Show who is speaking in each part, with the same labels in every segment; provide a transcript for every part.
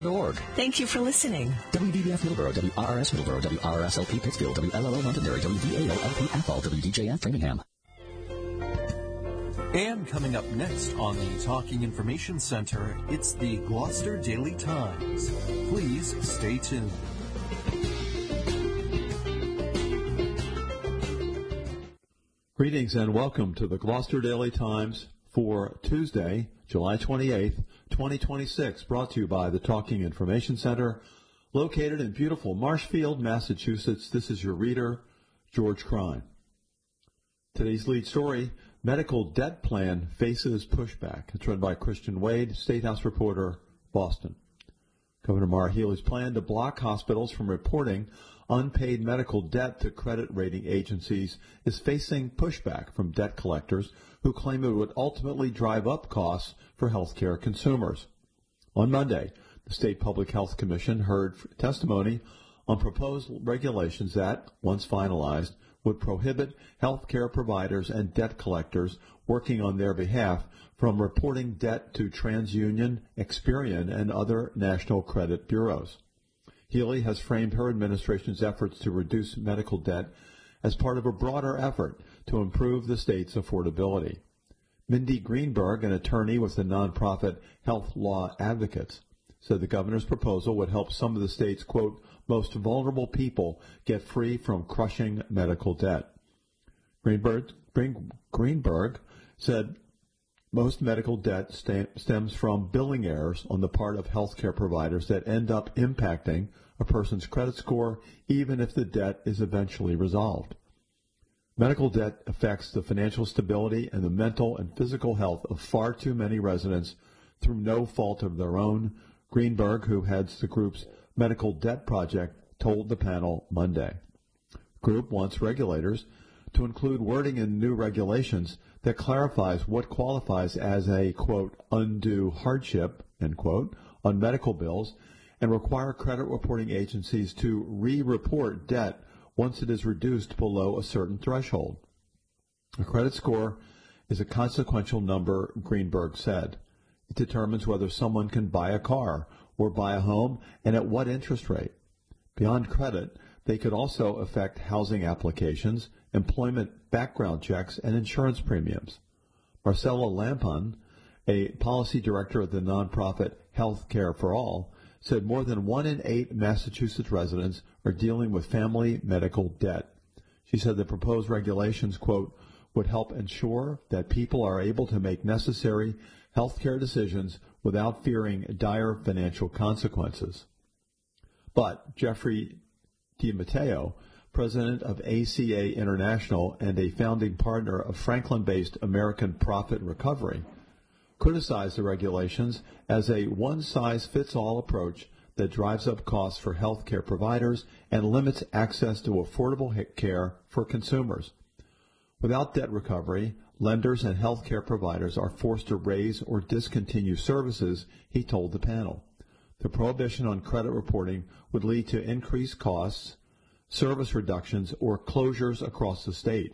Speaker 1: Org.
Speaker 2: Thank you for listening.
Speaker 1: WBBF Middleborough, WRRS Middleborough, WRSLP Pittsfield, WLLO Londonderry, WVAOLP Athol, WDJF Framingham.
Speaker 3: And coming up next on the Talking Information Center, it's the Gloucester Daily Times. Please stay tuned.
Speaker 4: Greetings and welcome to the Gloucester Daily Times for Tuesday, July 28th, 2026, brought to you by the Talking Information Center, located in beautiful Marshfield, Massachusetts. This is your reader, George Crine. Today's lead story, medical debt plan faces pushback. It's read by Christian Wade, State House reporter, Boston. Governor Maura Healey's plan to block hospitals from reporting unpaid medical debt to credit rating agencies is facing pushback from debt collectors who claim it would ultimately drive up costs for healthcare consumers. On Monday, the State Public Health Commission heard testimony on proposed regulations that, once finalized, would prohibit healthcare providers and debt collectors working on their behalf from reporting debt to TransUnion, Experian, and other national credit bureaus. Healey has framed her administration's efforts to reduce medical debt as part of a broader effort to improve the state's affordability. Mindy Greenberg, an attorney with the nonprofit Health Law Advocates, said the governor's proposal would help some of the state's, quote, most vulnerable people get free from crushing medical debt. Greenberg said most medical debt stems from billing errors on the part of healthcare providers that end up impacting a person's credit score, even if the debt is eventually resolved. Medical debt affects the financial stability and the mental and physical health of far too many residents through no fault of their own, Greenberg, who heads the group's Medical Debt Project, told the panel Monday. The group wants regulators to include wording in new regulations that clarifies what qualifies as a, quote, undue hardship, end quote, on medical bills and require credit reporting agencies to re-report debt once it is reduced below a certain threshold. A credit score is a consequential number, Greenberg said. It determines whether someone can buy a car or buy a home and at what interest rate. Beyond credit, they could also affect housing applications, employment background checks, and insurance premiums. Marcella Lampon, a policy director at the nonprofit Health Care for All, said more than 1 in 8 Massachusetts residents are dealing with family medical debt. She said the proposed regulations, quote, would help ensure that people are able to make necessary health care decisions without fearing dire financial consequences. But Jeffrey DiMatteo, president of ACA International and a founding partner of Franklin-based American Profit Recovery, criticized the regulations as a one-size-fits-all approach that drives up costs for health care providers and limits access to affordable care for consumers. Without debt recovery, lenders and health care providers are forced to raise or discontinue services, he told the panel. The prohibition on credit reporting would lead to increased costs, service reductions, or closures across the state.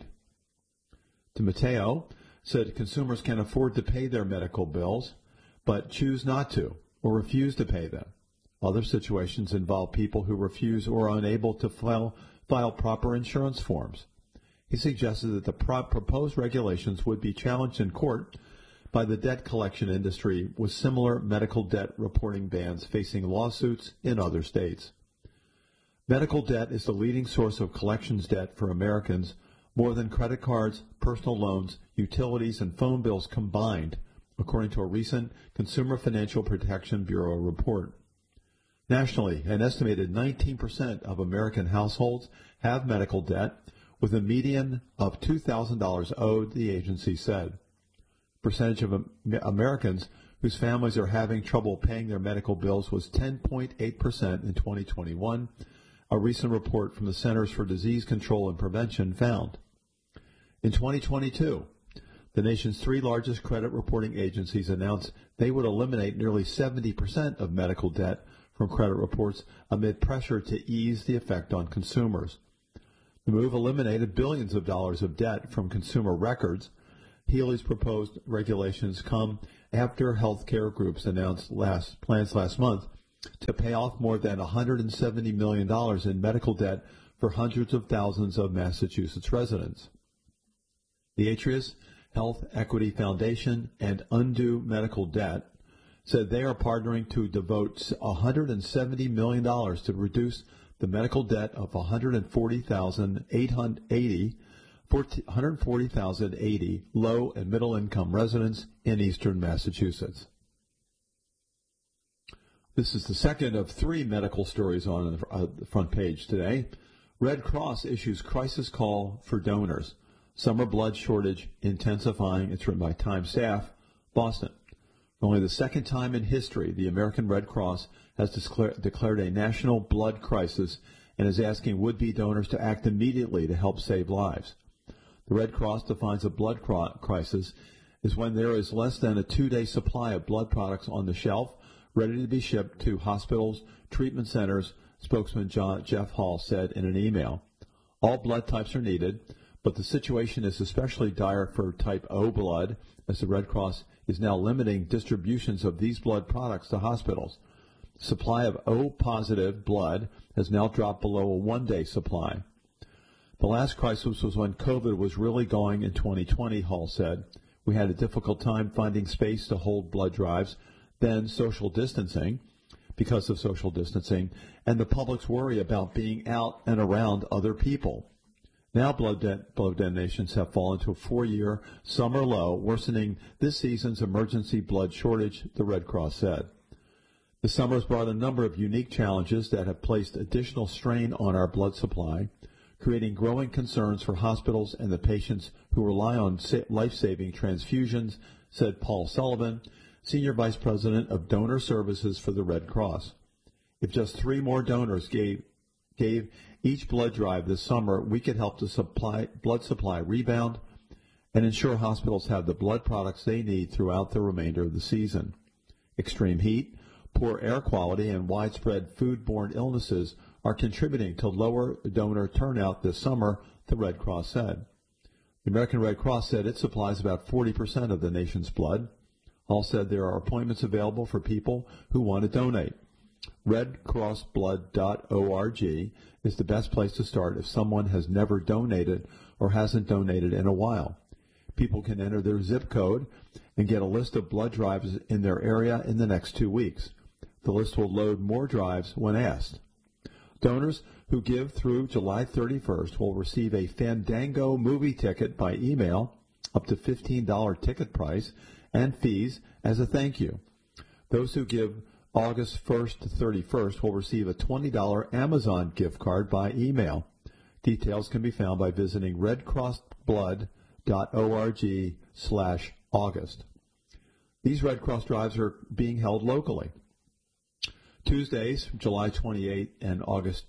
Speaker 4: DiMatteo said consumers can afford to pay their medical bills, but choose not to or refuse to pay them. Other situations involve people who refuse or are unable to file proper insurance forms. He suggested that the proposed regulations would be challenged in court by the debt collection industry, with similar medical debt reporting bans facing lawsuits in other states. Medical debt is the leading source of collections debt for Americans, more than credit cards, personal loans, utilities, and phone bills combined, according to a recent Consumer Financial Protection Bureau report. Nationally, an estimated 19% of American households have medical debt, with a median of $2,000 owed, the agency said. Percentage of Americans whose families are having trouble paying their medical bills was 10.8% in 2021, a recent report from the Centers for Disease Control and Prevention found. In 2022, the nation's 3 largest credit reporting agencies announced they would eliminate nearly 70% of medical debt from credit reports amid pressure to ease the effect on consumers. The move eliminated billions of dollars of debt from consumer records. Healey's proposed regulations come after healthcare groups announced plans last month to pay off more than $170 million in medical debt for hundreds of thousands of Massachusetts residents. The Atrius Health Equity Foundation and Undo Medical Debt said they are partnering to devote $170 million to reduce the medical debt of 140,080 low and middle income residents in eastern Massachusetts. This is the second of three medical stories on the front page today. Red Cross issues crisis call for donors. Summer blood shortage intensifying. It's written by Time staff, Boston. For only the second time in history, the American Red Cross has declared a national blood crisis and is asking would-be donors to act immediately to help save lives. The Red Cross defines a blood crisis as when there is less than a 2-day supply of blood products on the shelf, ready to be shipped to hospitals, treatment centers, spokesman Jeff Hall said in an email. All blood types are needed, but the situation is especially dire for type O blood, as the Red Cross is now limiting distributions of these blood products to hospitals. The supply of O-positive blood has now dropped below a 1-day supply. The last crisis was when COVID was really going in 2020, Hall said. We had a difficult time finding space to hold blood drives, then social distancing, because of social distancing, and the public's worry about being out and around other people. Now blood donations have fallen to a 4-year summer low, worsening this season's emergency blood shortage, the Red Cross said. The summer has brought a number of unique challenges that have placed additional strain on our blood supply, creating growing concerns for hospitals and the patients who rely on life-saving transfusions, said Paul Sullivan, Senior Vice President of Donor Services for the Red Cross. If just 3 more donors gave each blood drive this summer, we could help the blood supply rebound and ensure hospitals have the blood products they need throughout the remainder of the season. Extreme heat, poor air quality, and widespread foodborne illnesses are contributing to lower donor turnout this summer, the Red Cross said. The American Red Cross said it supplies about 40% of the nation's blood. Hall said there are appointments available for people who want to donate. RedCrossBlood.org is the best place to start if someone has never donated or hasn't donated in a while. People can enter their zip code and get a list of blood drives in their area in the next 2 weeks. The list will load more drives when asked. Donors who give through July 31st will receive a Fandango movie ticket by email, up to $15 ticket price, and fees as a thank you. Those who give August 1st to 31st will receive a $20 Amazon gift card by email. Details can be found by visiting redcrossblood.org/August. These Red Cross drives are being held locally. Tuesdays, July 28th and August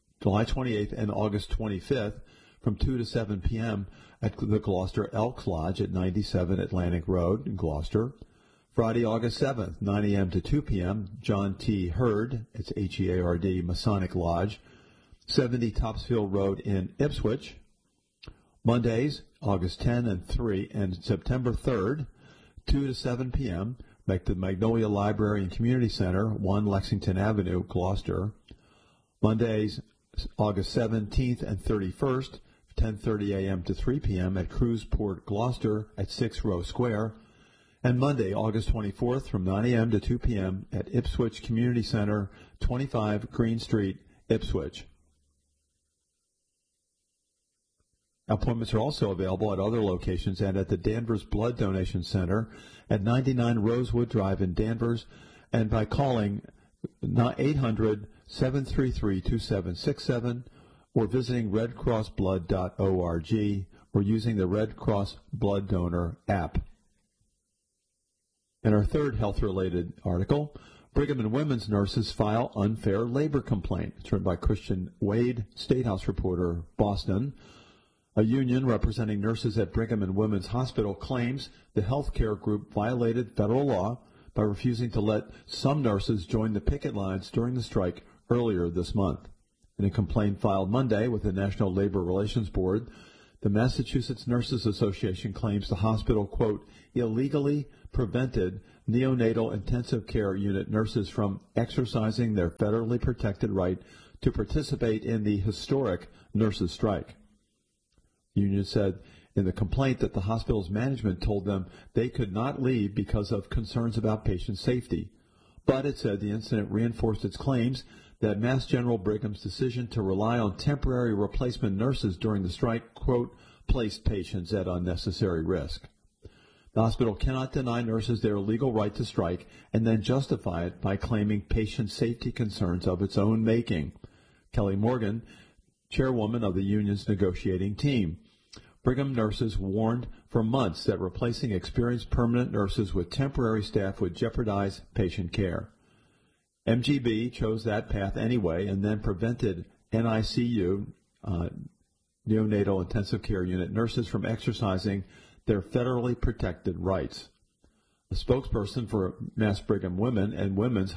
Speaker 4: 25th from 2 to 7 p.m. at the Gloucester Elks Lodge at 97 Atlantic Road in Gloucester. Friday, August 7th, 9 a.m. to 2 p.m., John T. Hurd, it's H-E-A-R-D, Masonic Lodge, 70 Topsfield Road in Ipswich. Mondays, August 10 and September 3rd, 2 to 7 p.m., at the Magnolia Library and Community Center, 1 Lexington Avenue, Gloucester. Mondays, August 17th and 31st, 10:30 a.m. to 3 p.m. at Crewsport, Gloucester at 6 Row Square. And Monday, August 24th from 9 a.m. to 2 p.m. at Ipswich Community Center, 25 Green Street, Ipswich. Appointments are also available at other locations and at the Danvers Blood Donation Center at 99 Rosewood Drive in Danvers, and by calling 800-733-2767 or visiting redcrossblood.org or using the Red Cross Blood Donor app. In our third health-related article, Brigham and Women's nurses file unfair labor complaint. It's written by Christian Wade, State House reporter, Boston. A union representing nurses at Brigham and Women's Hospital claims the healthcare group violated federal law by refusing to let some nurses join the picket lines during the strike earlier this month. In a complaint filed Monday with the National Labor Relations Board, the Massachusetts Nurses Association claims the hospital, quote, illegally prevented neonatal intensive care unit nurses from exercising their federally protected right to participate in the historic nurses' strike. The union said in the complaint that the hospital's management told them they could not leave because of concerns about patient safety. But it said the incident reinforced its claims that Mass General Brigham's decision to rely on temporary replacement nurses during the strike, quote, placed patients at unnecessary risk. The hospital cannot deny nurses their legal right to strike and then justify it by claiming patient safety concerns of its own making. Kelly Morgan, chairwoman of the union's negotiating team. Brigham nurses warned for months that replacing experienced permanent nurses with temporary staff would jeopardize patient care. MGB chose that path anyway and then prevented NICU, neonatal intensive care unit nurses from exercising their federally protected rights. A spokesperson for Mass Brigham and Women's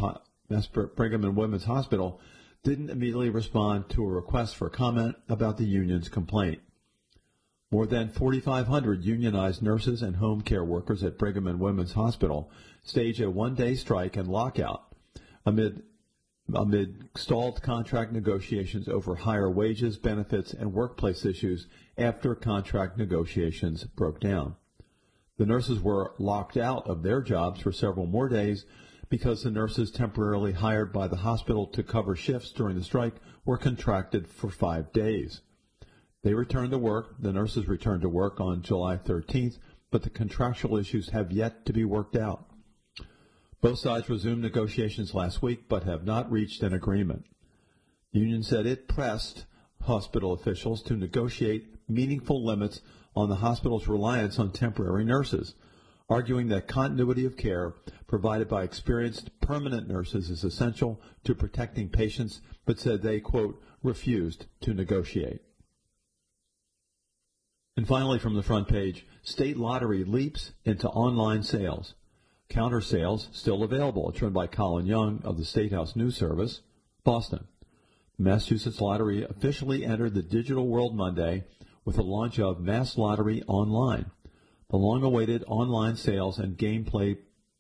Speaker 4: Hospital didn't immediately respond to a request for comment about the union's complaint. More than 4,500 unionized nurses and home care workers at Brigham and Women's Hospital staged a one-day strike and lockout amid stalled contract negotiations over higher wages, benefits, and workplace issues after contract negotiations broke down. The nurses were locked out of their jobs for several more days because the nurses temporarily hired by the hospital to cover shifts during the strike were contracted for 5 days. They returned to work. The nurses returned to work on July 13th, but the contractual issues have yet to be worked out. Both sides resumed negotiations last week, but have not reached an agreement. The union said it pressed hospital officials to negotiate meaningful limits on the hospital's reliance on temporary nurses, arguing that continuity of care provided by experienced permanent nurses is essential to protecting patients, but said they, quote, refused to negotiate. And finally, from the front page, state lottery leaps into online sales. Counter sales still available. It's run by Colin Young of the State House News Service, Boston. The Massachusetts Lottery officially entered the digital world Monday with the launch of Mass Lottery Online, the long-awaited online sales and gameplay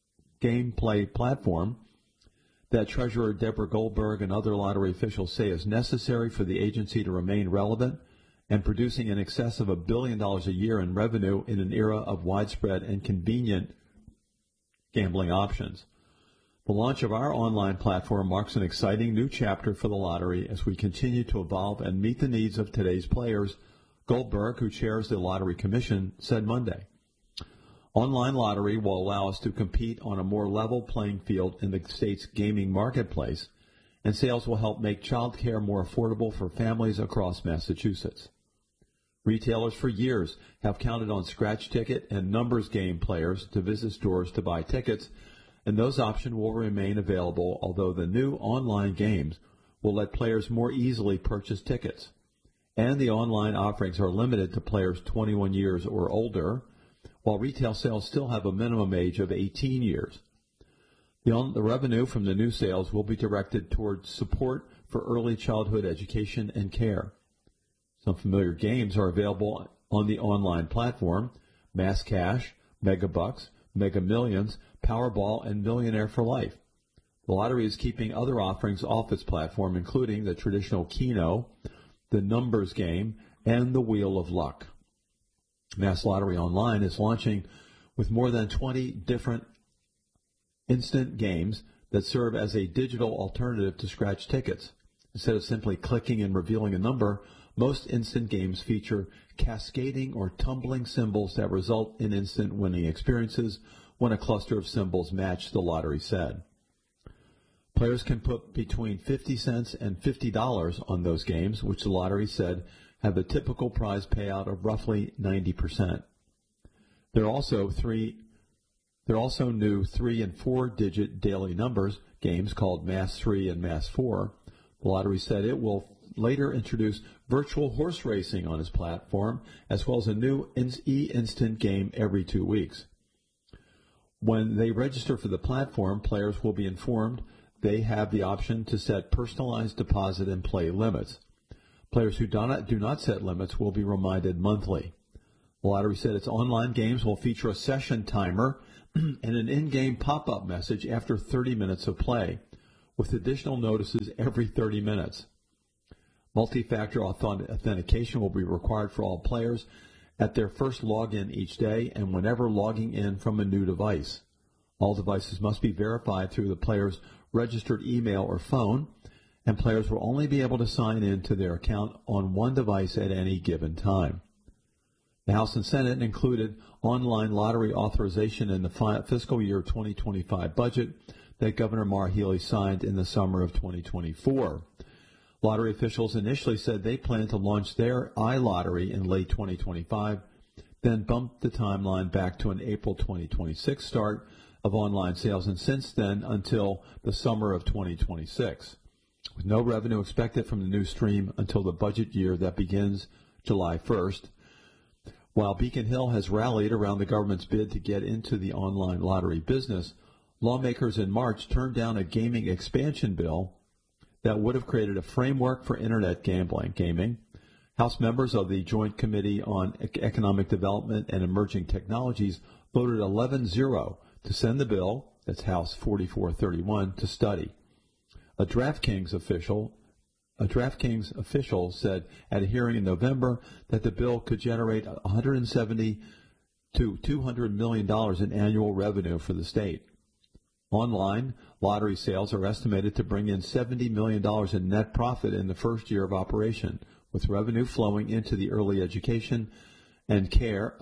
Speaker 4: platform that Treasurer Deborah Goldberg and other lottery officials say is necessary for the agency to remain relevant and producing in excess of $1 billion a year in revenue in an era of widespread and convenient gambling options. The launch of our online platform marks an exciting new chapter for the lottery as we continue to evolve and meet the needs of today's players, Goldberg, who chairs the Lottery Commission, said Monday. Online lottery will allow us to compete on a more level playing field in the state's gaming marketplace, and sales will help make child care more affordable for families across Massachusetts. Retailers for years have counted on scratch ticket and numbers game players to visit stores to buy tickets, and those options will remain available, although the new online games will let players more easily purchase tickets. And the online offerings are limited to players 21 years or older, while retail sales still have a minimum age of 18 years. The revenue from the new sales will be directed towards support for early childhood education and care. Some familiar games are available on the online platform: Mass Cash, Mega Bucks, Mega Millions, Powerball, and Millionaire for Life. The lottery is keeping other offerings off its platform, including the traditional Keno, the numbers game, and the Wheel of Luck. Mass Lottery Online is launching with more than 20 different instant games that serve as a digital alternative to scratch tickets. Instead of simply clicking and revealing a number, most instant games feature cascading or tumbling symbols that result in instant winning experiences when a cluster of symbols match, the lottery said. Players can put between 50 cents and $50 on those games, which the lottery said have a typical prize payout of roughly 90%. There are also new 3- and 4-digit daily numbers games called Mass 3 and Mass 4. The lottery said it will later introduce virtual horse racing on its platform, as well as a new e-instant game every 2 weeks. When they register for the platform, players will be informed they have the option to set personalized deposit and play limits. Players who do not set limits will be reminded monthly. The lottery said its online games will feature a session timer and an in-game pop-up message after 30 minutes of play, with additional notices every 30 minutes. Multi-factor authentication will be required for all players at their first login each day and whenever logging in from a new device. All devices must be verified through the player's registered email or phone, and players will only be able to sign in to their account on one device at any given time. The House and Senate included online lottery authorization in the fiscal year 2025 budget that Governor Maura Healey signed in the summer of 2024. Lottery officials initially said they plan to launch their iLottery in late 2025, then bumped the timeline back to an April 2026 start of online sales, and since then until the summer of 2026, with no revenue expected from the new stream until the budget year that begins July 1st. While Beacon Hill has rallied around the government's bid to get into the online lottery business, lawmakers in March turned down a gaming expansion bill that would have created a framework for Internet gaming. House members of the Joint Committee on Economic Development and Emerging Technologies voted 11-0 to send the bill, that's House 4431, to study. A DraftKings official said at a hearing in November that the bill could generate $170 to $200 million in annual revenue for the state. Online lottery sales are estimated to bring in $70 million in net profit in the first year of operation, with revenue flowing into the Early Education and Care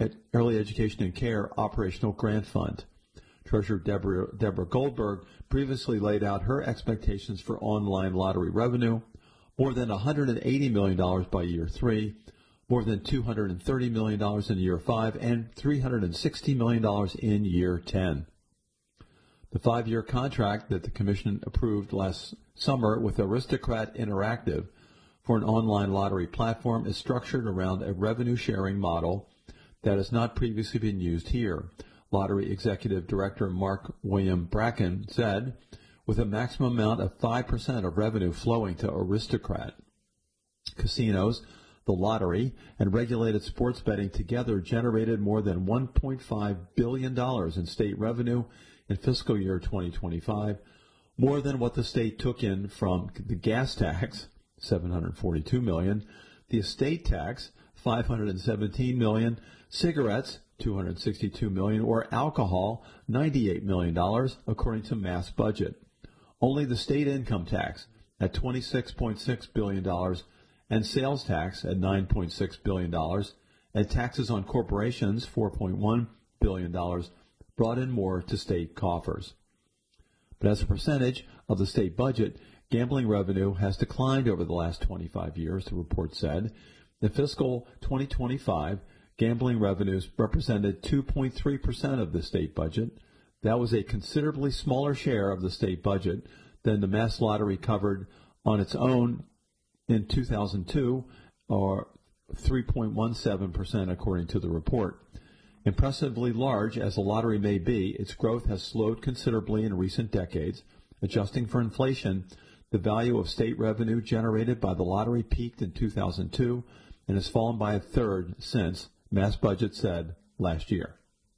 Speaker 4: Operational Grant Fund. Treasurer Deborah Goldberg previously laid out her expectations for online lottery revenue: more than $180 million by year 3, more than $230 million in year 5, and $360 million in year 10. The 5-year contract that the Commission approved last summer with Aristocrat Interactive for an online lottery platform is structured around a revenue-sharing model that has not previously been used here. Lottery Executive Director Mark William Bracken said, with a maximum amount of 5% of revenue flowing to Aristocrat. Casinos, the lottery, and regulated sports betting together generated more than $1.5 billion in state revenue in fiscal year 2025, more than what the state took in from the gas tax, $742 million, the estate tax, $517 million, cigarettes, $262 million, or alcohol, $98 million, according to Mass Budget. Only the state income tax at $26.6 billion and sales tax at $9.6 billion and taxes on corporations, $4.1 billion, brought in more to state coffers. But as a percentage of the state budget, gambling revenue has declined over the last 25 years, the report said. In fiscal 2025, gambling revenues represented 2.3% of the state budget. That was a considerably smaller share of the state budget than the mass lottery covered on its own in 2002, or 3.17% according to the report. Impressively large as the lottery may be, its growth has slowed considerably in recent decades. Adjusting for inflation, the value of state revenue generated by the lottery peaked in 2002 and has fallen by a third since, Mass Budget said last year.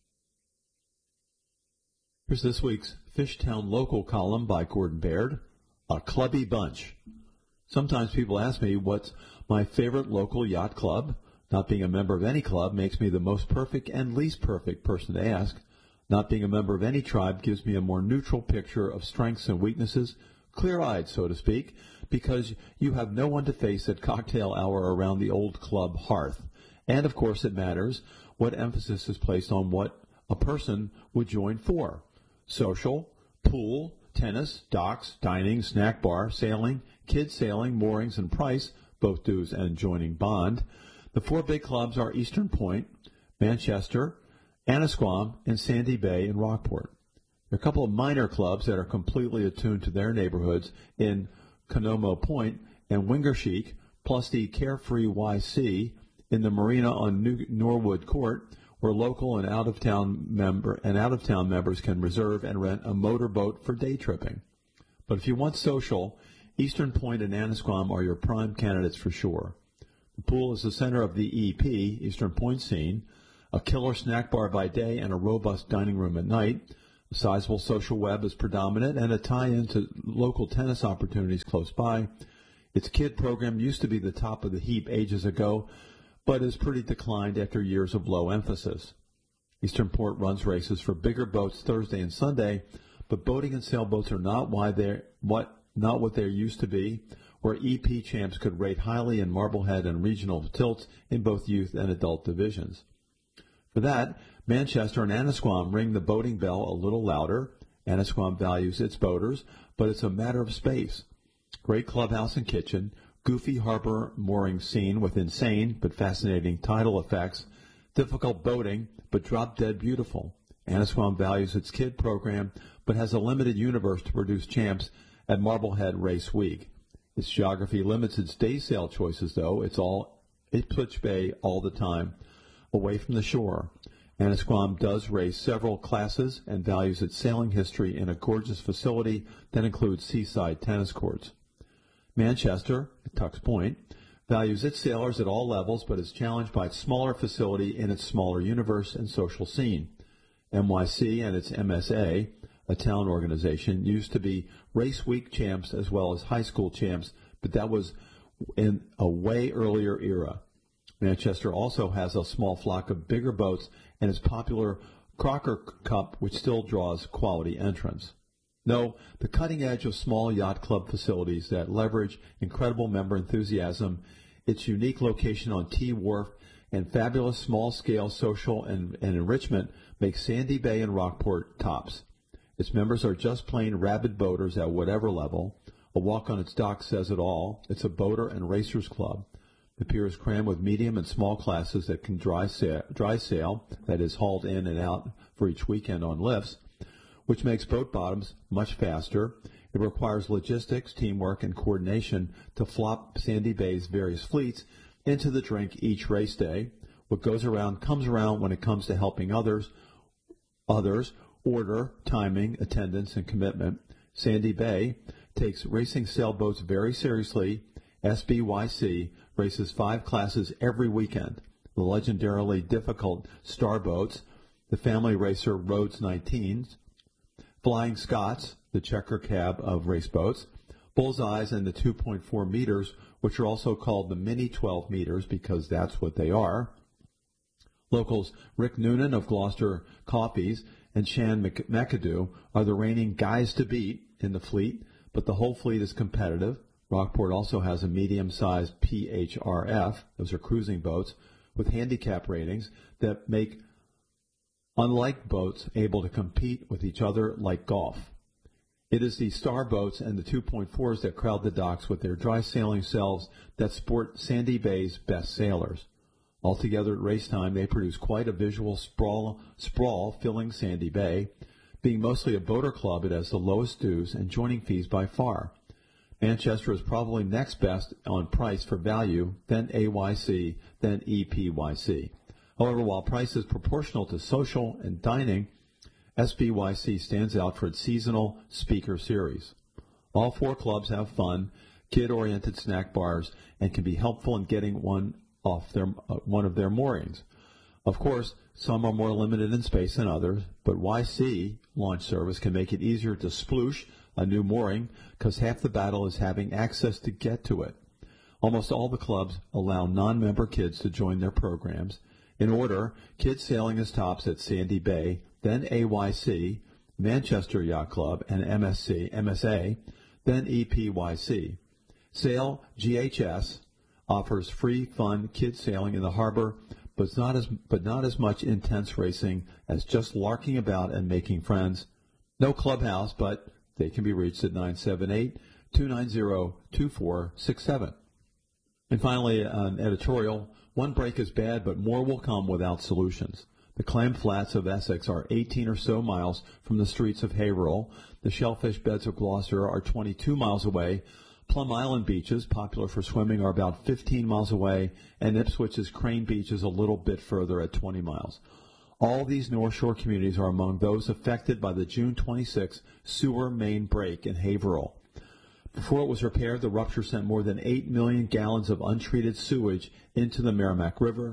Speaker 4: Here's this week's Fishtown Local column by Gordon Baird, A Clubby Bunch. Sometimes people ask me what's my favorite local yacht club. Not being a member of any club makes me the most perfect and least perfect person to ask. Not being a member of any tribe gives me a more neutral picture of strengths and weaknesses, clear-eyed, so to speak, because you have no one to face at cocktail hour around the old club hearth. And, of course, it matters what emphasis is placed on what a person would join for. Social, pool, tennis, docks, dining, snack bar, sailing, kids sailing, moorings, and price, both dues and joining bond. The 4 big clubs are Eastern Point, Manchester, Annisquam, and Sandy Bay in Rockport. There are a couple of minor clubs that are completely attuned to their neighborhoods in Konomo Point and Wingersheik, plus the Carefree YC in the marina on Norwood Court, where local and out-of-town members can reserve and rent a motorboat for day tripping. But if you want social, Eastern Point and Annisquam are your prime candidates for sure. The pool is the center of the EP, Eastern Point scene, a killer snack bar by day and a robust dining room at night. A sizable social web is predominant and a tie-in to local tennis opportunities close by. Its kid program used to be the top of the heap ages ago, but has pretty declined after years of low emphasis. Eastern Port runs races for bigger boats Thursday and Sunday, but boating and sailboats are not what they used to be, where EP champs could rate highly in Marblehead and regional tilts in both youth and adult divisions. For that, Manchester and Annisquam ring the boating bell a little louder. Annisquam values its boaters, but it's a matter of space. Great clubhouse and kitchen, goofy harbor mooring scene with insane but fascinating tidal effects, difficult boating but drop-dead beautiful. Annisquam values its kid program but has a limited universe to produce champs at Marblehead Race Week. Its geography limits its day sail choices, though. It's all Ipswich Bay all the time, away from the shore. Annisquam does race several classes and values its sailing history in a gorgeous facility that includes seaside tennis courts. Manchester, at Tucks Point, values its sailors at all levels but is challenged by its smaller facility in its smaller universe and social scene. MYC and its MSA, a town organization, used to be race week champs as well as high school champs, but that was in a way earlier era. Manchester also has a small flock of bigger boats and its popular Crocker Cup, which still draws quality entrants. No, the cutting edge of small yacht club facilities that leverage incredible member enthusiasm, its unique location on T Wharf, and fabulous small-scale social and enrichment make Sandy Bay and Rockport tops. Its members are just plain rabid boaters at whatever level. A walk on its dock says it all. It's a boater and racers club. The pier is crammed with medium and small classes that can dry sail, that is hauled in and out for each weekend on lifts, which makes boat bottoms much faster. It requires logistics, teamwork, and coordination to flop Sandy Bay's various fleets into the drink each race day. What goes around comes around when it comes to helping others, order, timing, attendance, and commitment. Sandy Bay takes racing sailboats very seriously. SBYC races 5 classes every weekend. The legendarily difficult Star Boats, the family racer Rhodes 19s, Flying Scots, the checker cab of race boats, Bullseyes, and the 2.4 meters, which are also called the mini 12 meters because that's what they are. Locals Rick Noonan of Gloucester Coffees and Shan McAdoo are the reigning guys to beat in the fleet, but the whole fleet is competitive. Rockport also has a medium-sized PHRF, those are cruising boats, with handicap ratings that make unlike boats able to compete with each other like golf. It is the star boats and the 2.4s that crowd the docks with their dry sailing selves that sport Sandy Bay's best sailors. Altogether at race time, they produce quite a visual sprawl filling Sandy Bay. Being mostly a boater club, it has the lowest dues and joining fees by far. Manchester is probably next best on price for value, then AYC, then EPYC. However, while price is proportional to social and dining, SBYC stands out for its seasonal speaker series. All 4 clubs have fun, kid-oriented snack bars, and can be helpful in getting one of their moorings. Of course, some are more limited in space than others, but YC launch service can make it easier to sploosh a new mooring because half the battle is having access to get to it. Almost all the clubs allow non-member kids to join their programs. In order, kids sailing is tops at Sandy Bay, then AYC, Manchester Yacht Club, and MSA, then EPYC. Sail GHS offers free, fun kid sailing in the harbor, but not as much intense racing as just larking about and making friends. No clubhouse, but they can be reached at 978-290-2467. And finally, an editorial. One break is bad, but more will come without solutions. The clam flats of Essex are 18 or so miles from the streets of Haverhill. The shellfish beds of Gloucester are 22 miles away. Plum Island beaches, popular for swimming, are about 15 miles away, and Ipswich's Crane Beach is a little bit further at 20 miles. All these North Shore communities are among those affected by the June 26 sewer main break in Haverhill. Before it was repaired, the rupture sent more than 8 million gallons of untreated sewage into the Merrimack River.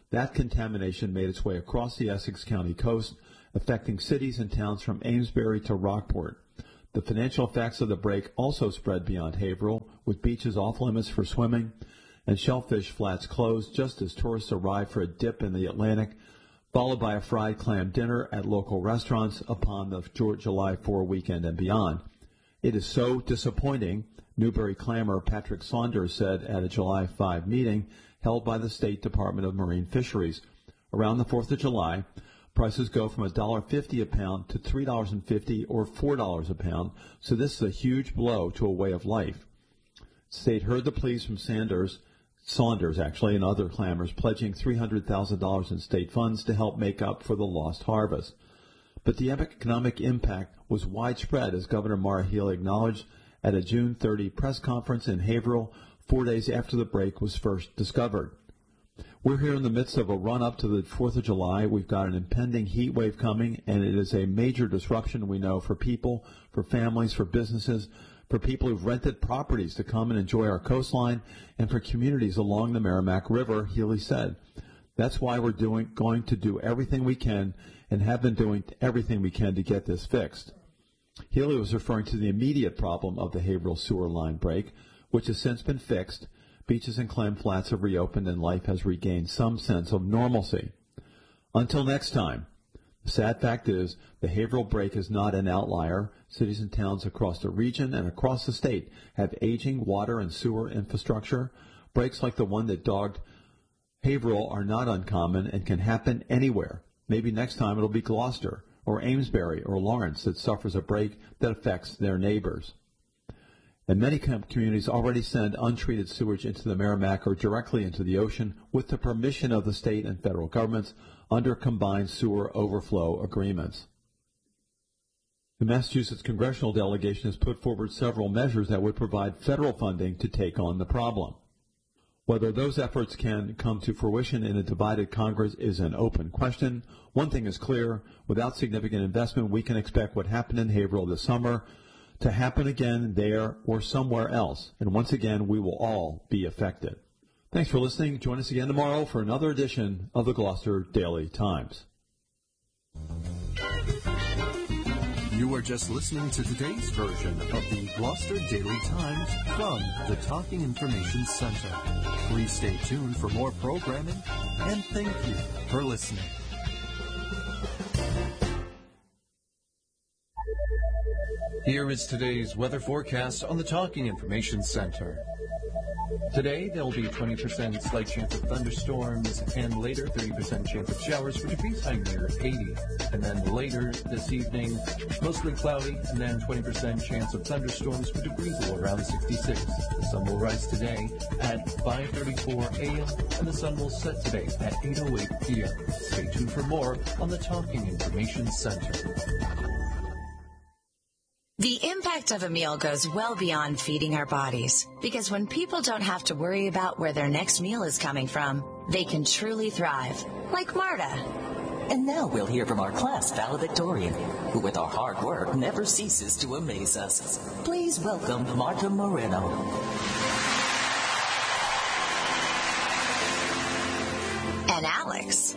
Speaker 4: That contamination made its way across the Essex County coast, affecting cities and towns from Amesbury to Rockport. The financial effects of the break also spread beyond Haverhill, with beaches off limits for swimming and shellfish flats closed just as tourists arrived for a dip in the Atlantic, followed by a fried clam dinner at local restaurants upon the July 4 weekend and beyond. It is so disappointing, Newberry clammer Patrick Saunders said at a July 5 meeting held by the State Department of Marine Fisheries. Around the 4th of July, prices go from $1.50 a pound to $3.50 or $4 a pound, so this is a huge blow to a way of life. The state heard the pleas from Saunders, and other clammers, pledging $300,000 in state funds to help make up for the lost harvest. But the economic impact was widespread, as Governor Maura Healey acknowledged at a June 30 press conference in Haverhill 4 days after the break was first discovered. We're here in the midst of a run-up to the 4th of July. We've got an impending heat wave coming, and it is a major disruption, we know, for people, for families, for businesses, for people who've rented properties to come and enjoy our coastline, and for communities along the Merrimack River, Healey said. That's why we're going to do everything we can and have been doing everything we can to get this fixed. Healey was referring to the immediate problem of the Haverhill sewer line break, which has since been fixed. Beaches and clam flats have reopened and life has regained some sense of normalcy. Until next time, the sad fact is the Haverhill break is not an outlier. Cities and towns across the region and across the state have aging water and sewer infrastructure. Breaks like the one that dogged Haverhill are not uncommon and can happen anywhere. Maybe next time it'll be Gloucester or Amesbury or Lawrence that suffers a break that affects their neighbors. And many communities already send untreated sewage into the Merrimack or directly into the ocean with the permission of the state and federal governments under combined sewer overflow agreements. The Massachusetts congressional delegation has put forward several measures that would provide federal funding to take on the problem. Whether those efforts can come to fruition in a divided Congress is an open question. One thing is clear, without significant investment, we can expect what happened in Haverhill this summer to happen again there or somewhere else. And once again, we will all be affected. Thanks for listening. Join us again tomorrow for another edition of the Gloucester Daily Times.
Speaker 3: You are just listening to today's version of the Gloucester Daily Times from the Talking Information Center. Please stay tuned for more programming, and thank you for listening. Here is today's weather forecast on the Talking Information Center. Today, there will be 20% slight chance of thunderstorms, and later 30% chance of showers for degrees high near 80. And then later this evening, mostly cloudy, and then 20% chance of thunderstorms for degrees low around 66. The sun will rise today at 5:34 a.m., and the sun will set today at 8:08 p.m. Stay tuned for more on the Talking Information Center.
Speaker 2: The impact of a meal goes well beyond feeding our bodies, because when people don't have to worry about where their next meal is coming from, they can truly thrive, like Marta.
Speaker 5: And now we'll hear from our class valedictorian, who with our hard work never ceases to amaze us. Please welcome Marta Moreno.
Speaker 2: And Alex.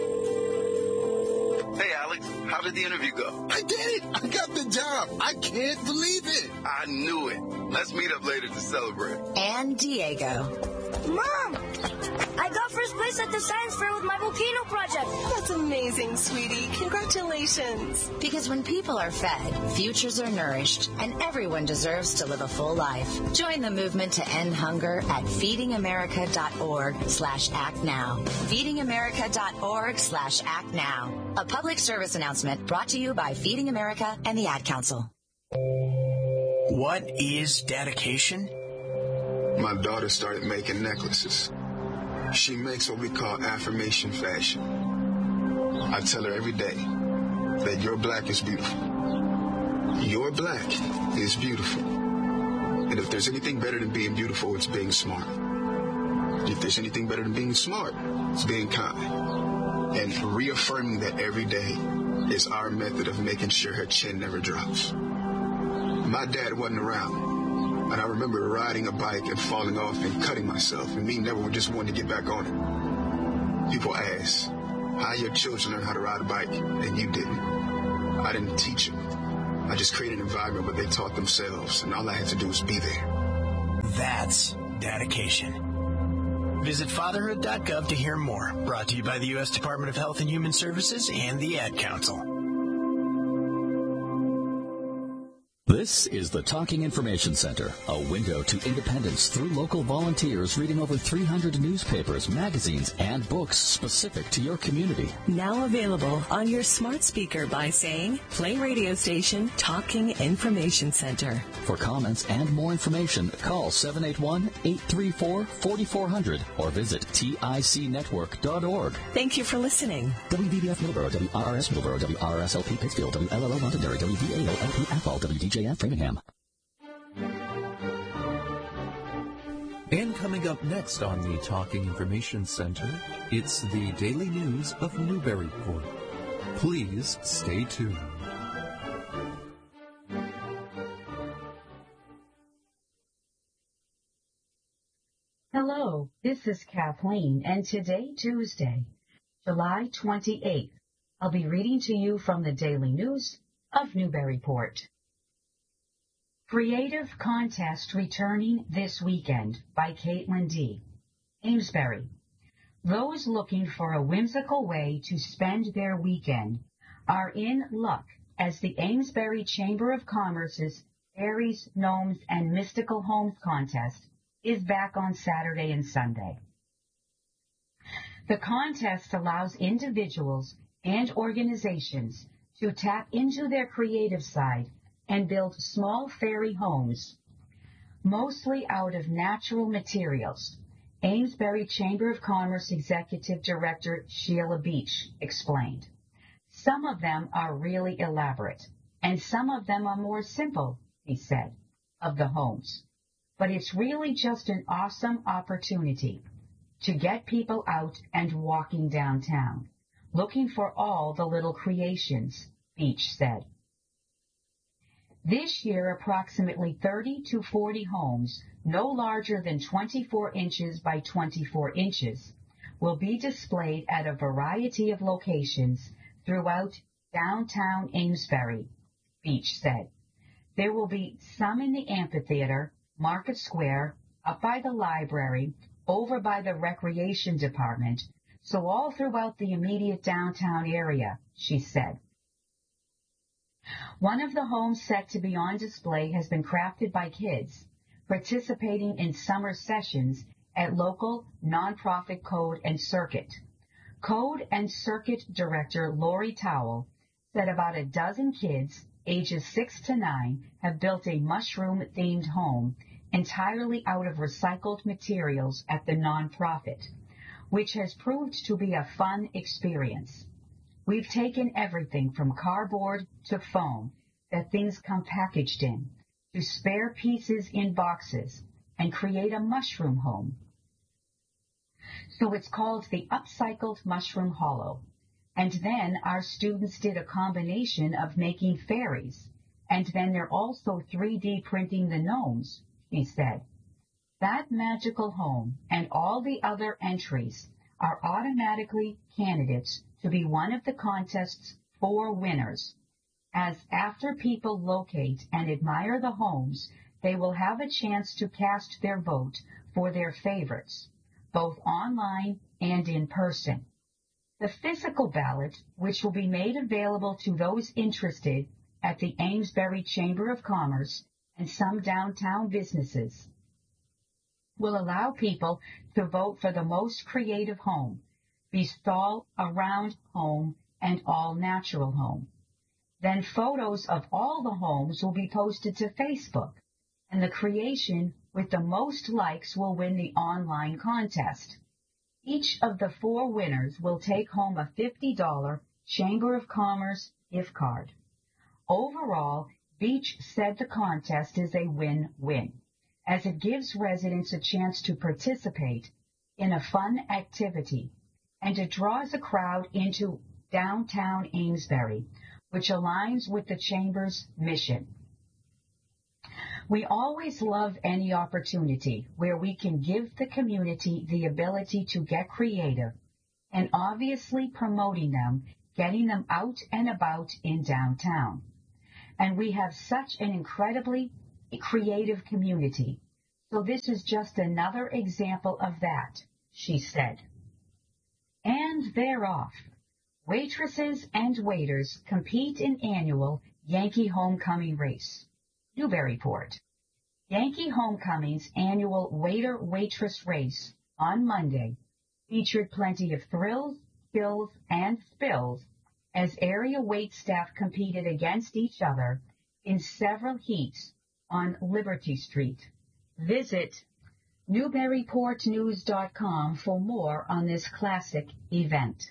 Speaker 6: Hey, Alex, how did the interview go?
Speaker 7: I did it! I got the job! I can't believe it!
Speaker 6: I knew it. Let's meet up later to celebrate.
Speaker 2: And Diego.
Speaker 8: Mom! I got first place at the science fair with my volcano project.
Speaker 9: That's amazing, sweetie. Congratulations.
Speaker 2: Because when people are fed, futures are nourished, and everyone deserves to live a full life. Join the movement to end hunger at feedingamerica.org/actnow. feedingamerica.org/actnow. A public service announcement brought to you by Feeding America and the Ad Council.
Speaker 10: What is dedication?
Speaker 7: My daughter started making necklaces. She makes what we call affirmation fashion. I tell her every day that your black is beautiful. Your black is beautiful. And if there's anything better than being beautiful, it's being smart. If there's anything better than being smart, it's being kind. And reaffirming that every day is our method of making sure her chin never drops. My dad wasn't around. And I remember riding a bike and falling off and cutting myself, and me never just wanting to get back on it. People ask, how your children learn how to ride a bike and you didn't? I didn't teach them. I just created an environment where they taught themselves, and all I had to do was be there.
Speaker 10: That's dedication. Visit fatherhood.gov to hear more. Brought to you by the U.S. Department of Health and Human Services and the Ad Council.
Speaker 1: This is the Talking Information Center, a window to independence through local volunteers reading over 300 newspapers, magazines, and books specific to your community.
Speaker 11: Now available on your smart speaker by saying, play radio station Talking Information Center.
Speaker 1: For comments and more information, call 781-834-4400 or visit ticnetwork.org.
Speaker 11: Thank you for listening.
Speaker 1: WBBF Middleborough, WRRS Middleborough, WRSLP Pittsfield, WLLO Londonderry, WVAO LP Athol, WDJF Framingham.
Speaker 3: And coming up next on the Talking Information Center, it's the Daily News of Newburyport. Please stay tuned.
Speaker 12: Hello, this is Kathleen, and today, Tuesday, July 28th, I'll be reading to you from the Daily News of Newburyport. Creative Contest returning this weekend by Caitlin D. Amesbury. Those looking for a whimsical way to spend their weekend are in luck as the Amesbury Chamber of Commerce's Fairies, Gnomes, and Mystical Homes contest is back on Saturday and Sunday. The contest allows individuals and organizations to tap into their creative side and build small fairy homes, mostly out of natural materials, Amesbury Chamber of Commerce Executive Director Sheila Beach explained. Some of them are really elaborate, and some of them are more simple, he said, of the homes. But it's really just an awesome opportunity to get people out and walking downtown, looking for all the little creations, Beach said. This year, approximately 30 to 40 homes, no larger than 24 inches by 24 inches, will be displayed at a variety of locations throughout downtown Amesbury, Beach said. There will be some in the amphitheater, Market Square, up by the library, over by the recreation department, so all throughout the immediate downtown area, she said. One of the homes set to be on display has been crafted by kids participating in summer sessions at local nonprofit Code and Circuit. Code and Circuit Director Lori Towell said about a dozen kids ages 6 to 9 have built a mushroom-themed home entirely out of recycled materials at the nonprofit, which has proved to be a fun experience. We've taken everything from cardboard to foam that things come packaged in, to spare pieces in boxes, and create a mushroom home. So it's called the Upcycled Mushroom Hollow. And then our students did a combination of making fairies, and then they're also 3D printing the gnomes, he said. That magical home and all the other entries are automatically candidates to be one of the contest's 4 winners, as after people locate and admire the homes, they will have a chance to cast their vote for their favorites, both online and in person. The physical ballot, which will be made available to those interested at the Amesbury Chamber of Commerce and some downtown businesses, will allow people to vote for the most creative home, be stall around home, and all natural home. Then photos of all the homes will be posted to Facebook, and the creation with the most likes will win the online contest. Each of the 4 winners will take home a $50 Chamber of Commerce gift card. Overall, Beach said the contest is a win-win, as it gives residents a chance to participate in a fun activity, and it draws a crowd into downtown Amesbury, which aligns with the Chamber's mission. We always love any opportunity where we can give the community the ability to get creative and obviously promoting them, getting them out and about in downtown. And we have such an incredibly creative community. So this is just another example of that, she said. And they're off. Waitresses and waiters compete in annual Yankee Homecoming race. Newburyport. Yankee Homecoming's annual waiter-waitress race on Monday featured plenty of thrills, skills, and spills as area waitstaff competed against each other in several heats on Liberty Street. Visit NewburyportNews.com for more on this classic event.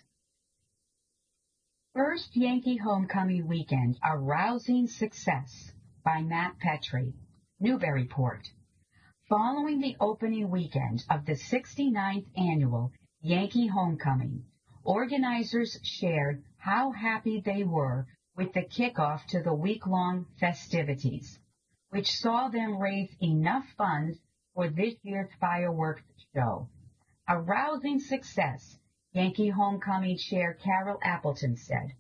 Speaker 12: First Yankee Homecoming Weekend, a rousing success by Matt Petrie, Newburyport. Following the opening weekend of the 69th annual Yankee Homecoming, organizers shared how happy they were with the kickoff to the week-long festivities, which saw them raise enough funds for this year's fireworks show. A rousing success, Yankee Homecoming Chair Carol Appleton said.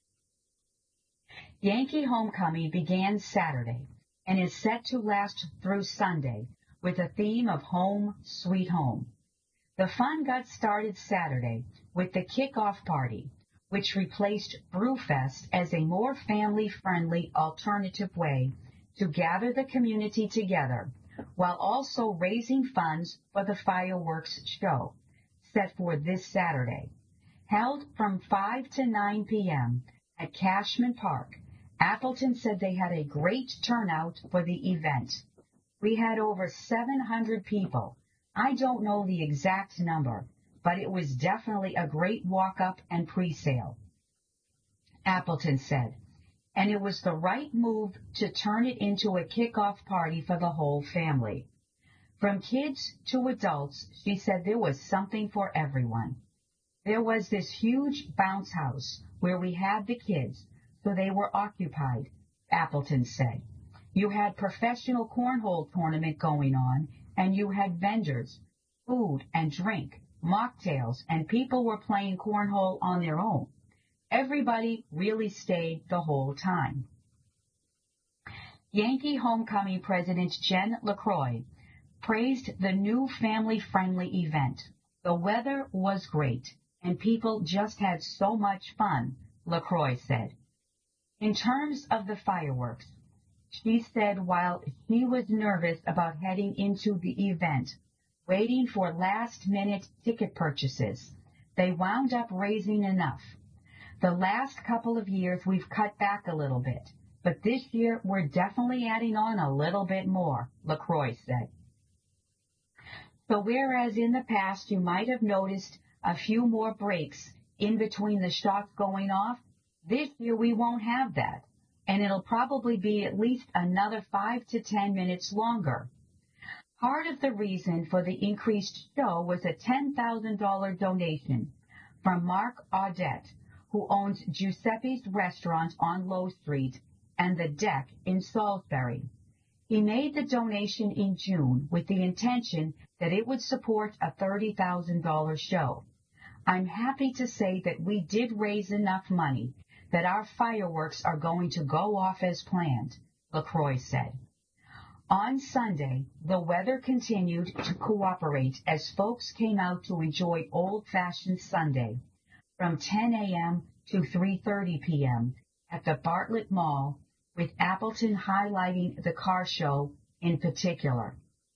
Speaker 12: Yankee Homecoming began Saturday and is set to last through Sunday with a theme of Home Sweet Home. The fun got started Saturday with the kickoff party, which replaced Brewfest as a more family-friendly alternative way to gather the community together while also raising funds for the fireworks show, set for this Saturday. Held from 5 to 9 p.m. at Cashman Park, Appleton said they had a great turnout for the event. We had over 700 people. I don't know the exact number, but it was definitely a great walk-up and pre-sale. Appleton said, and it was the right move to turn it into a kickoff party for the whole family. From kids to adults, she said there was something for everyone. There was this huge bounce house where we had the kids, so they were occupied, Appleton said. You had professional cornhole tournament going on, and you had vendors, food and drink, mocktails, and people were playing cornhole on their own. Everybody really stayed the whole time. Yankee Homecoming President Jen LaCroix praised the new family-friendly event. The weather was great, and people just had so much fun, LaCroix said. In terms of the fireworks, she said while she was nervous about heading into the event, waiting for last-minute ticket purchases, they wound up raising enough. The last couple of years we've cut back a little bit, but this year we're definitely adding on a little bit more, LaCroix said. So whereas in the past you might have noticed a few more breaks in between the shots going off, this year we won't have that, and it'll probably be at least another 5 to 10 minutes longer. Part of the reason for the increased show was a $10,000 donation from Mark Audette, who owns Giuseppe's Restaurant on Low Street and The Deck in Salisbury. He made the donation in June with the intention that it would support a $30,000 show. I'm happy to say that we did raise enough money that our fireworks are going to go off as planned, LaCroix said. On Sunday, the weather continued to cooperate as folks came out to enjoy Old-Fashioned Sunday from 10 a.m. to 3:30 p.m. at the Bartlett Mall, with Appleton highlighting the car show in particular.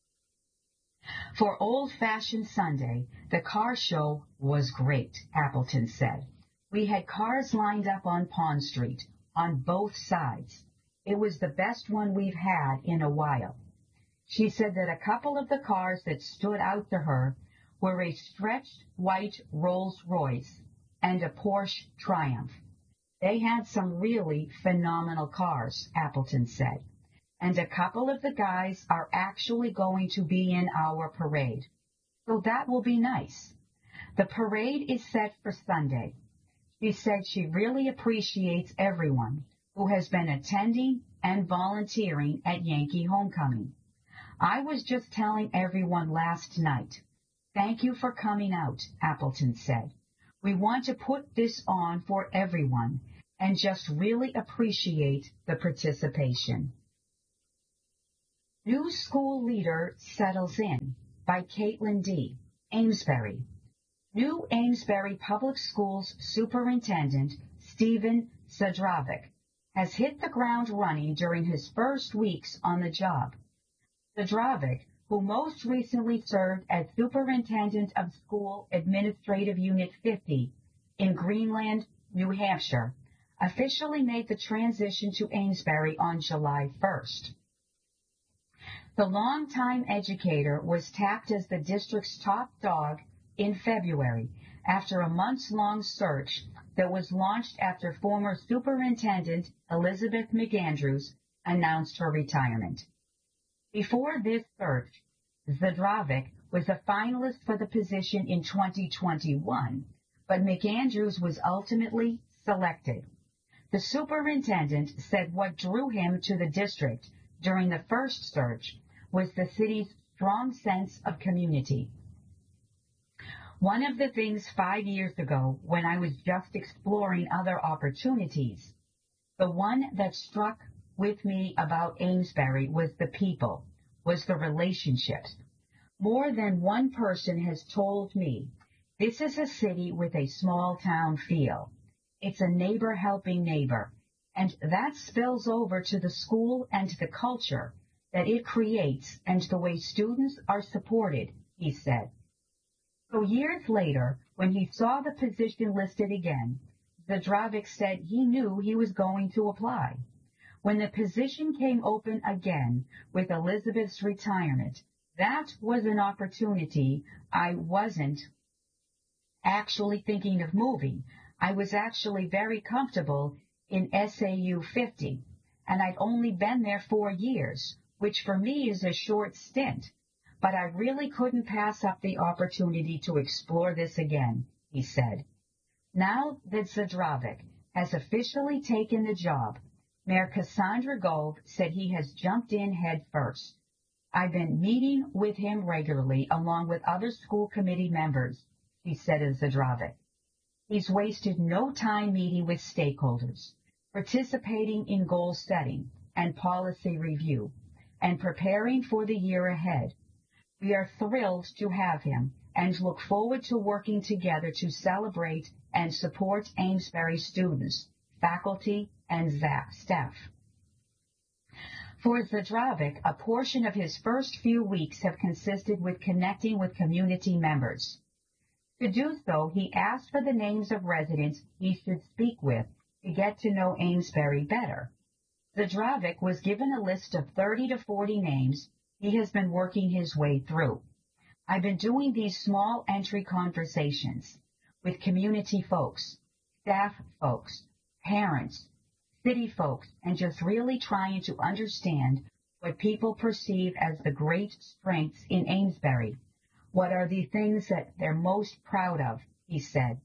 Speaker 12: For Old-Fashioned Sunday, the car show was great, Appleton said. We had cars lined up on Pond Street, on both sides. It was the best one we've had in a while. She said that a couple of the cars that stood out to her were a stretched white Rolls-Royce and a Porsche Triumph. They had some really phenomenal cars, Appleton said, and a couple of the guys are actually going to be in our parade. So that will be nice. The parade is set for Sunday. She said she really appreciates everyone who has been attending and volunteering at Yankee Homecoming. I was just telling everyone last night, thank you for coming out, Appleton said. We want to put this on for everyone and just really appreciate the participation. New School Leader Settles In by Caitlin D., Amesbury. New Amesbury Public Schools Superintendent Stephen Zadrovic has hit the ground running during his first weeks on the job. Zadrovic, who most recently served as Superintendent of School Administrative Unit 50 in Greenland, New Hampshire, officially made the transition to Amesbury on July 1st. The longtime educator was tapped as the district's top dog in February after a months-long search that was launched after former Superintendent Elizabeth McAndrews announced her retirement. Before this search, Zadrovic was a finalist for the position in 2021, but McAndrews was ultimately selected. The superintendent said what drew him to the district during the first search was the city's strong sense of community. One of the things 5 years ago, when I was just exploring other opportunities, the one that struck with me about Amesbury was the people, was the relationships. More than one person has told me, this is a city with a small town feel. It's a neighbor helping neighbor, and that spills over to the school and the culture that it creates and the way students are supported, he said. So years later, when he saw the position listed again, Zadrovic said he knew he was going to apply. When the position came open again with Elizabeth's retirement, that was an opportunity I wasn't actually thinking of moving. I was actually very comfortable in SAU 50, and I'd only been there 4 years, which for me is a short stint, but I really couldn't pass up the opportunity to explore this again, he said. Now that Zadrovic has officially taken the job, Mayor Cassandra Gove said he has jumped in head first. I've been meeting with him regularly along with other school committee members, he said of Zadrovic. He's wasted no time meeting with stakeholders, participating in goal setting and policy review, and preparing for the year ahead. We are thrilled to have him and look forward to working together to celebrate and support Amesbury students, faculty, and staff. For Zadrovic, a portion of his first few weeks have consisted with connecting with community members. To do so, he asked for the names of residents he should speak with to get to know Amesbury better. Zadrovic was given a list of 30 to 40 names he has been working his way through. I've been doing these small entry conversations with community folks, staff folks, parents, city folks, and just really trying to understand what people perceive as the great strengths in Amesbury. What are the things that they're most proud of, he said.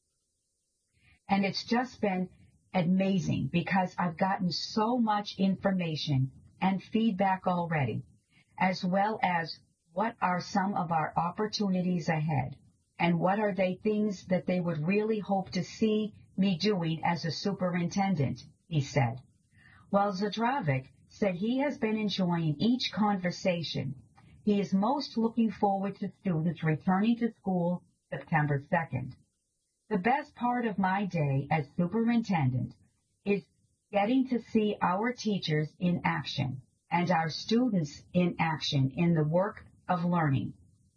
Speaker 12: And it's just been amazing because I've gotten so much information and feedback already, as well as what are some of our opportunities ahead, and what are they things that they would really hope to see me doing as a superintendent, he said. While Zadrovic said he has been enjoying each conversation, he is most looking forward to students returning to school September 2nd. The best part of my day as superintendent is getting to see our teachers in action and our students in action in the work of learning,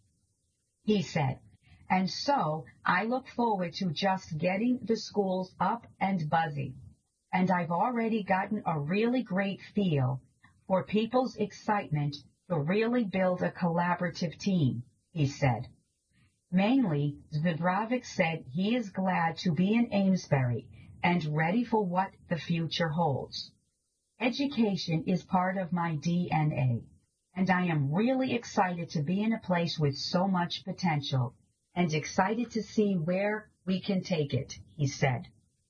Speaker 12: he said. And so I look forward to just getting the schools up and buzzing. And I've already gotten a really great feel for people's excitement to really build a collaborative team, he said. Mainly, Zadrovic said he is glad to be in Amesbury and ready for what the future holds. Education is part of my DNA, and I am really excited to be in a place with so much potential and excited to see where we can take it, he said.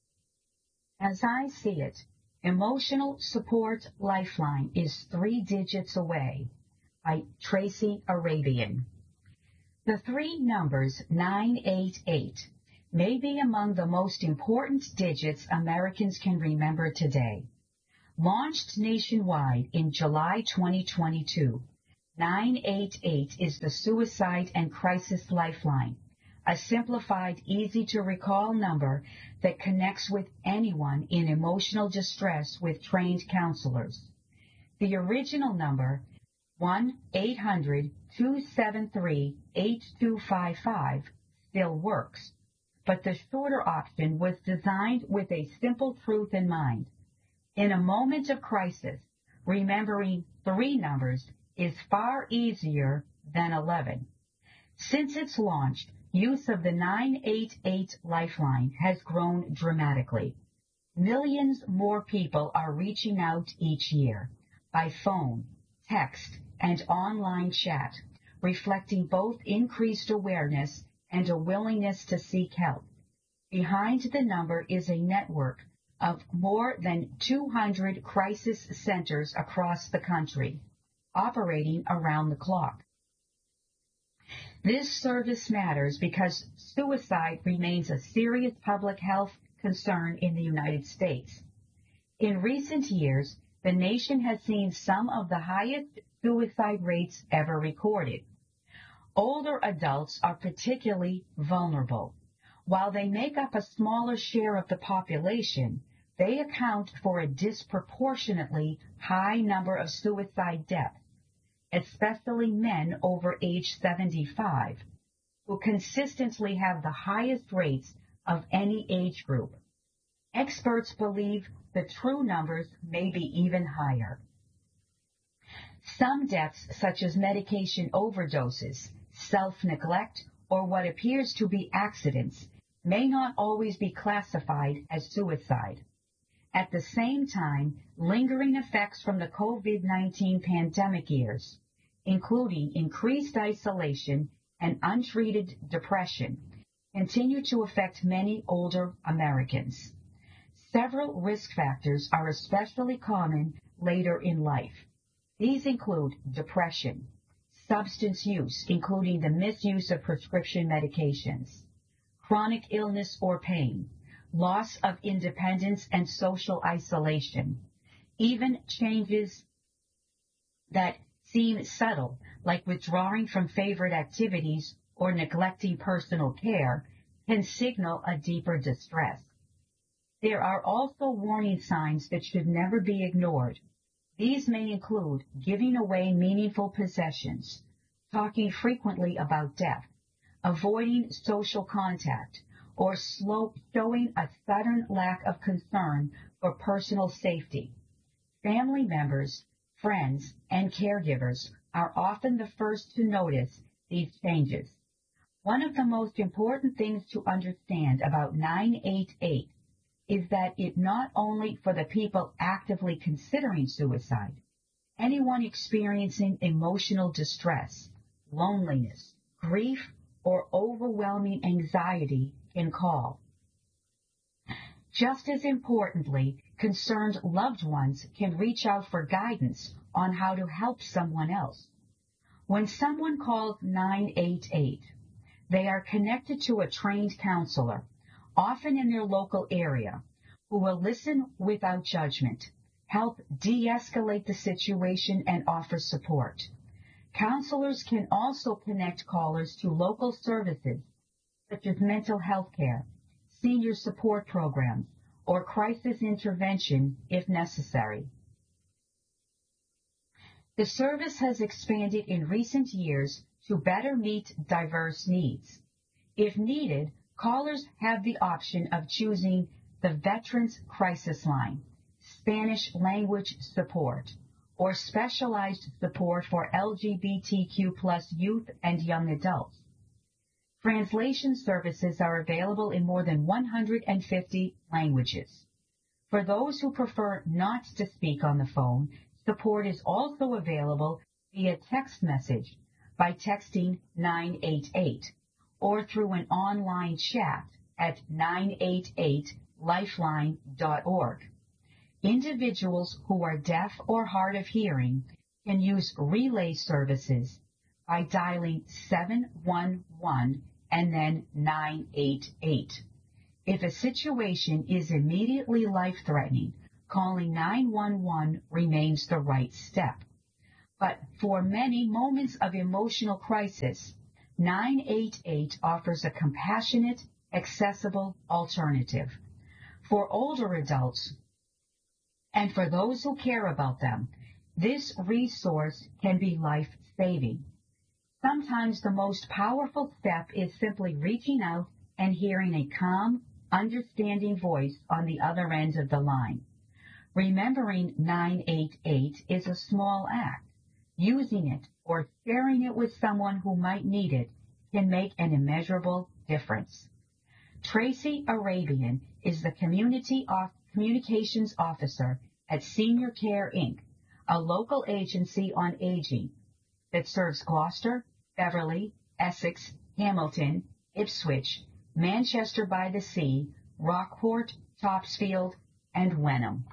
Speaker 12: As I see it, Emotional Support Lifeline is 3 digits away by Tracy Arabian. The 3 numbers 988 may be among the most important digits Americans can remember today. Launched nationwide in July 2022, 988 is the Suicide and Crisis Lifeline, a simplified, easy-to-recall number that connects with anyone in emotional distress with trained counselors. The original number, 1-800-273-8255, still works, but the shorter option was designed with a simple truth in mind. In a moment of crisis, remembering 3 numbers is far easier than 11. Since its launch, use of the 988 Lifeline has grown dramatically. Millions more people are reaching out each year by phone, text, and online chat, reflecting both increased awareness and a willingness to seek help. Behind the number is a network of more than 200 crisis centers across the country, operating around the clock. This service matters because suicide remains a serious public health concern in the United States. In recent years, the nation has seen some of the highest suicide rates ever recorded. Older adults are particularly vulnerable. While they make up a smaller share of the population, they account for a disproportionately high number of suicide deaths, especially men over age 75, who consistently have the highest rates of any age group. Experts believe the true numbers may be even higher. Some deaths, such as medication overdoses, self-neglect, or what appears to be accidents, may not always be classified as suicide. At the same time, lingering effects from the COVID-19 pandemic years, including increased isolation and untreated depression, continue to affect many older Americans. Several risk factors are especially common later in life. These include depression, substance use, including the misuse of prescription medications, chronic illness or pain, loss of independence and social isolation, even changes that seem subtle, like withdrawing from favorite activities or neglecting personal care, can signal a deeper distress. There are also warning signs that should never be ignored. These may include giving away meaningful possessions, talking frequently about death, avoiding social contact, or showing a sudden lack of concern for personal safety. Family members, friends, and caregivers are often the first to notice these changes. One of the most important things to understand about 988 is that it not only for the people actively considering suicide, anyone experiencing emotional distress, loneliness, grief, or overwhelming anxiety can call. Just as importantly, concerned loved ones can reach out for guidance on how to help someone else. When someone calls 988, they are connected to a trained counselor, often in their local area, who will listen without judgment, help de-escalate the situation, and offer support. Counselors can also connect callers to local services such as mental health care, senior support programs, or crisis intervention if necessary. The service has expanded in recent years to better meet diverse needs. If needed, callers have the option of choosing the Veterans Crisis Line, Spanish language support, or specialized support for LGBTQ+ youth and young adults. Translation services are available in more than 150 languages. For those who prefer not to speak on the phone, support is also available via text message by texting 988 or through an online chat at 988lifeline.org. Individuals who are deaf or hard of hearing can use relay services by dialing 711 and then 988. If a situation is immediately life-threatening, calling 911 remains the right step. But for many moments of emotional crisis, 988 offers a compassionate, accessible alternative. For older adults and for those who care about them, this resource can be life-saving. Sometimes the most powerful step is simply reaching out and hearing a calm, understanding voice on the other end of the line. Remembering 988 is a small act. Using it or sharing it with someone who might need it can make an immeasurable difference. Tracy Arabian is the Communications Officer at Senior Care, Inc., a local agency on aging that serves Gloucester, Beverly, Essex, Hamilton, Ipswich, Manchester by the Sea, Rockport, Topsfield, and Wenham.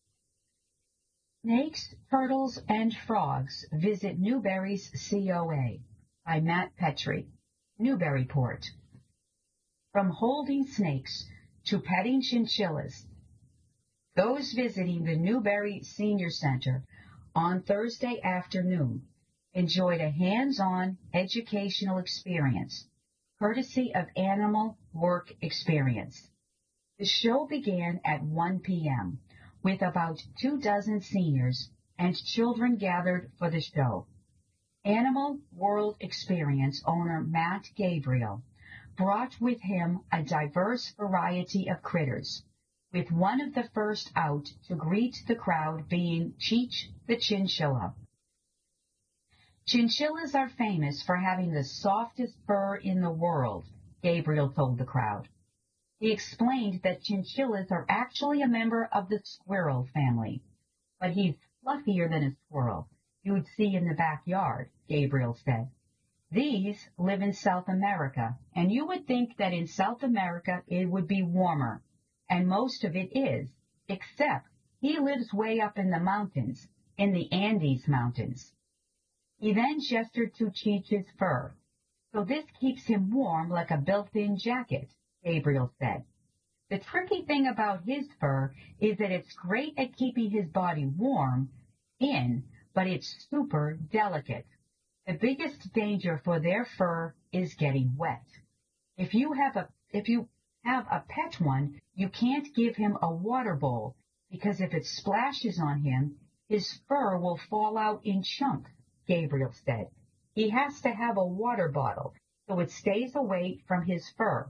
Speaker 12: Snakes, Turtles, and Frogs Visit Newberry's COA by Matt Petrie, Newburyport. From holding snakes to petting chinchillas, those visiting the Newberry Senior Center on Thursday afternoon enjoyed a hands-on educational experience, courtesy of Animal Work Experience. The show began at 1 p.m., with about 24 seniors and children gathered for the show. Animal World Experience owner Matt Gabriel brought with him a diverse variety of critters, with one of the first out to greet the crowd being Cheech the chinchilla. Chinchillas are famous for having the softest fur in the world, Gabriel told the crowd. He explained that chinchillas are actually a member of the squirrel family, but he's fluffier than a squirrel you'd see in the backyard, Gabriel said. These live in South America, and you would think that in South America it would be warmer, and most of it is, except he lives way up in the mountains, in the Andes Mountains. He then gestured to Cheech's fur. So this keeps him warm like a built-in jacket, Gabriel said. The tricky thing about his fur is that it's great at keeping his body warm but it's super delicate. The biggest danger for their fur is getting wet. If you have a pet one, you can't give him a water bowl because if it splashes on him, his fur will fall out in chunks, Gabriel said. He has to have a water bottle so it stays away from his fur.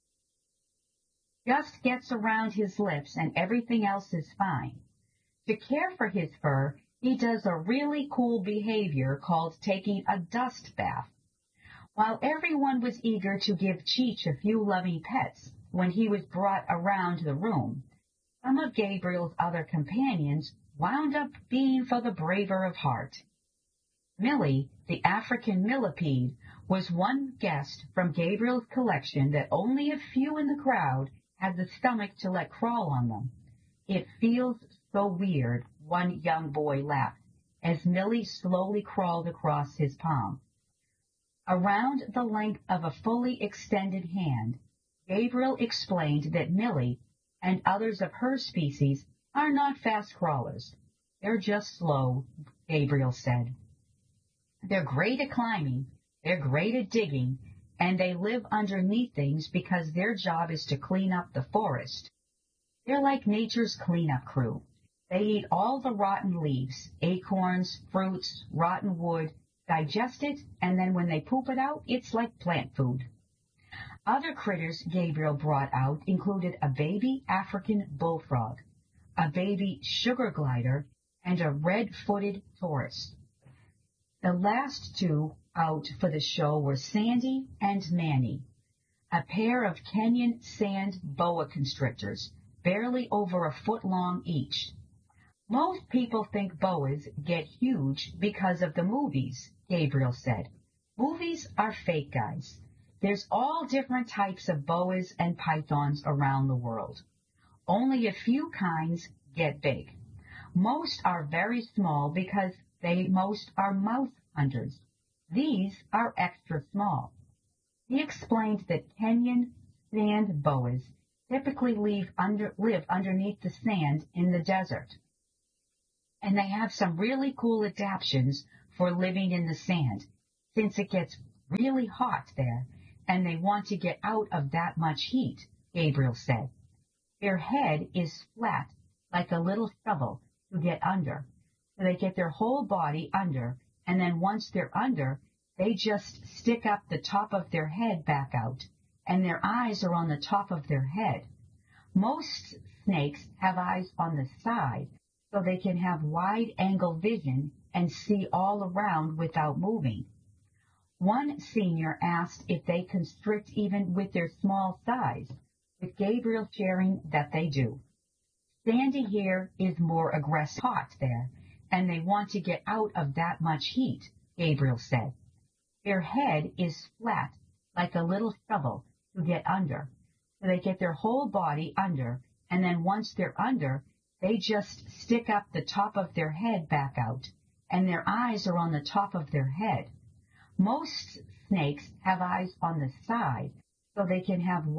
Speaker 12: Just gets around his lips and everything else is fine. To care for his fur, he does a really cool behavior called taking a dust bath. While everyone was eager to give Cheech a few loving pets when he was brought around the room, some of Gabriel's other companions wound up being for the braver of heart. Millie, the African millipede, was one guest from Gabriel's collection that only a few in the crowd had the stomach to let crawl on them. It feels so weird, one young boy laughed, as Millie slowly crawled across his palm. Around the length of a fully extended hand, Gabriel explained that Millie and others of her species are not fast crawlers. They're just slow, Gabriel said. They're great at climbing, they're great at digging, and they live underneath things because their job is to clean up the forest. They're like nature's cleanup crew. They eat all the rotten leaves, acorns, fruits, rotten wood, digest it, and then when they poop it out, it's like plant food. Other critters Gabriel brought out included a baby African bullfrog, a baby sugar glider, and a red-footed tortoise. The last two out for the show were Sandy and Manny, a pair of Kenyan sand boa constrictors, barely over a foot long each. Most people think boas get huge because of the movies, Gabriel said. Movies are fake, guys. There's all different types of boas and pythons around the world. Only a few kinds get big. Most are very small because most are mouse hunters. These are extra small. He explained that Kenyan sand boas typically live underneath the sand in the desert. And they have some really cool adaptations for living in the sand, since it gets really hot there, and they want to get out of that much heat, Gabriel said. Their head is flat, like a little shovel, to get under. So they get their whole body under, and then once they're under, they just stick up the top of their head back out, and their eyes are on the top of their head. Most snakes have eyes on the side, so they can have wide-angle vision and see all around without moving. One senior asked if they constrict even with their small size, with Gabriel sharing that they do. Sandy here is more aggressive hot there, and they want to get out of that much heat, Gabriel said. Their head is flat, like a little shovel, to get under. So they get their whole body under, and then once they're under, they just stick up the top of their head back out, and their eyes are on the top of their head. Most snakes have eyes on the side, so they can have